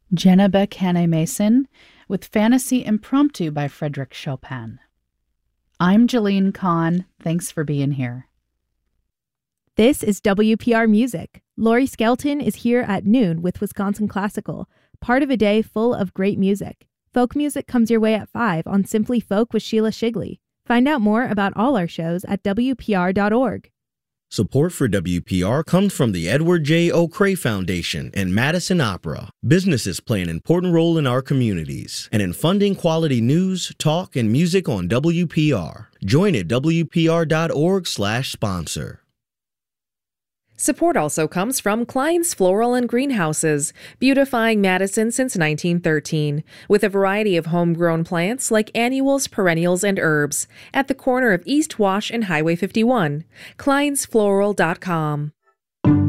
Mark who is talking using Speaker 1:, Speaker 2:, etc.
Speaker 1: Jenna Kane Mason with Fantasy Impromptu by Frédéric Chopin. I'm Jeline Kahn. Thanks for being here.
Speaker 2: This is WPR Music. Lori Skelton is here at noon with Wisconsin Classical, part of a day full of great music. Folk music comes your way at 5 on Simply Folk with Sheila Shigley. Find out more about all our shows at WPR.org.
Speaker 3: Support for WPR comes from the Edward J. O'Cray Foundation and Madison Opera. Businesses play an important role in our communities and in funding quality news, talk, and music on WPR. Join at WPR.org/sponsor.
Speaker 4: Support also comes from Klein's Floral and Greenhouses, beautifying Madison since 1913, with a variety of homegrown plants like annuals, perennials, and herbs, at the corner of East Wash and Highway 51. KleinsFloral.com.